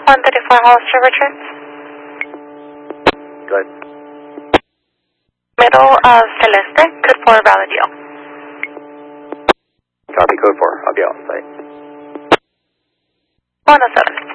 134 Hollister returns. Go ahead. Middle of Celeste, code 4 valid deal. Copy, code 4. I'll be out on site. 107.